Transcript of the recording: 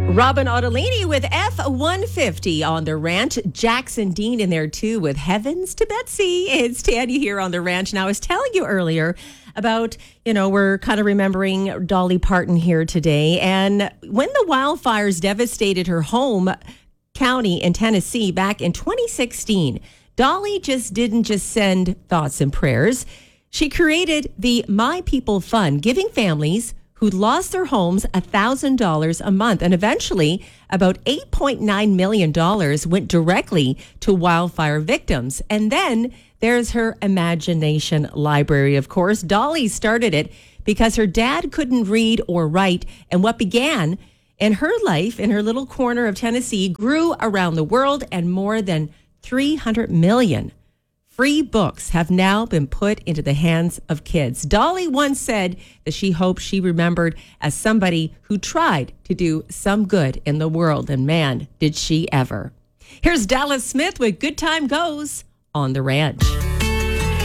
Robin Ottolini with F-150 on the ranch. Jackson Dean in there too with Heavens to Betsy. It's Tanya here on the ranch. Now, I was telling you earlier about, we're kind of remembering Dolly Parton here today. And when the wildfires devastated her home county in Tennessee back in 2016, Dolly didn't just send thoughts and prayers. She created the My People Fund, giving families who'd lost their homes $1,000 a month. And eventually, about $8.9 million went directly to wildfire victims. And then there's her imagination library, of course. Dolly started it because her dad couldn't read or write. And what began in her life, in her little corner of Tennessee, grew around the world, and more than 300 million free books have now been put into the hands of kids. Dolly once said that she hoped she remembered as somebody who tried to do some good in the world, and man, did she ever. Here's Dallas Smith with Good Time Goes on the Ranch.